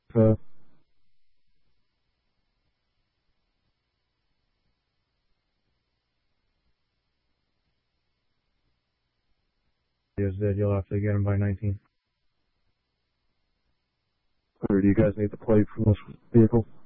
Is dead. You'll have to get him by 19. Or do you guys need the plate from this vehicle?